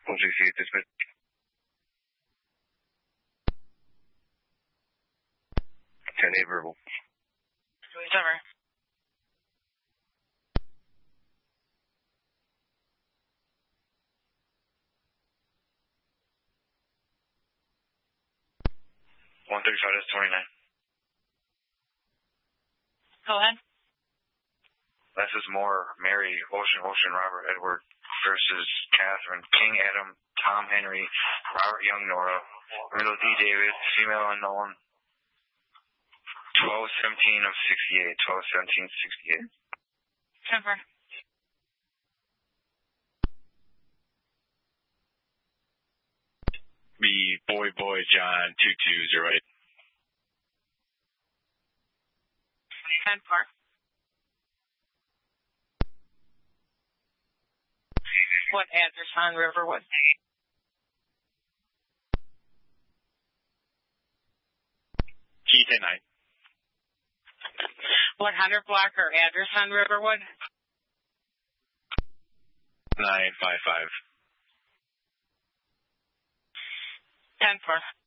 OCC dispatch. 10-8 verbal. Whatever. One 35 is 29. Go ahead. This is more Mary, Ocean, Robert, Edward versus Catherine, King, Adam, Tom, Henry, Robert, Young, Nora, Riddle, D. David, female unknown, 12-17 of 68, 12-17-68. Trevor. Be Boy John 220. 10-4. What address on Riverwood? G10-9. What 100 block or address on Riverwood? 955. 10-4.